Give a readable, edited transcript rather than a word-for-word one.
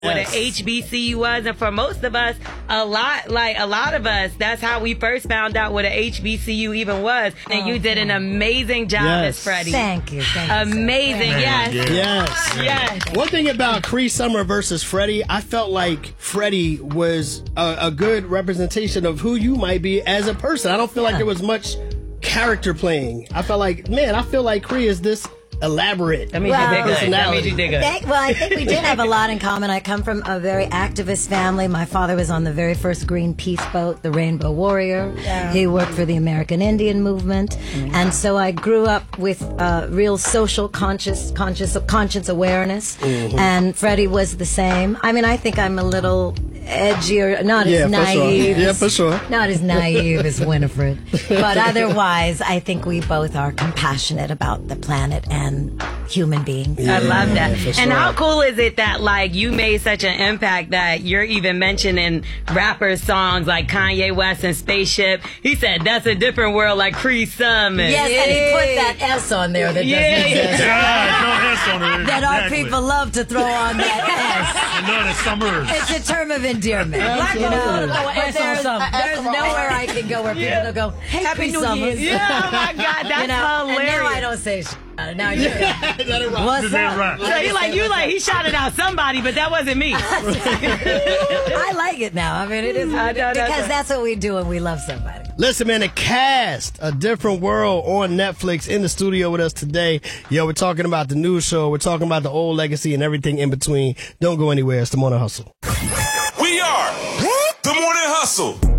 what an HBCU was, and for most of us, a lot of us, that's how we first found out what an HBCU even was. And you did an amazing job as Freddie. Thank you. Amazing, yes. One thing about Cree Summer versus Freddie, I felt like Freddie was a good representation of who you might be as a person. I don't feel like there was much character playing. I felt like, I feel like Cree is this elaborate. That made you dig it. Well, I think we did have a lot in common. I come from a very activist family. My father was on the very first Greenpeace boat, the Rainbow Warrior. Yeah. He worked for the American Indian movement. And so I grew up with real social conscience awareness. And Freddie was the same. I mean, I think I'm a little edgier, not as naive. Yeah, for sure. Not as naive as Winifred. But otherwise, I think we both are compassionate about the planet and human beings. I love that. Yeah, and how cool is it that like you made such an impact that you're even mentioning rappers' songs like Kanye West and Spaceship. He said that's a different world like Cree Summer. Yes, and he put that S on there that doesn't exist. No S on it. That our people love to throw on that S. No, it's Summers. It's a term of endearment. Black people there's nowhere I can go where people will go, hey, Happy New Year. Yeah, oh my God, that's hilarious. And now I don't say shit. Now you what's up? So he shouted out somebody, but that wasn't me. I like it now. I mean, it is because that's what we do when we love somebody. Listen, man, the cast, A Different World on Netflix, in the studio with us today. Yo, we're talking about the new show. We're talking about the old legacy and everything in between. Don't go anywhere. It's The Morning Hustle. We are The Morning Hustle.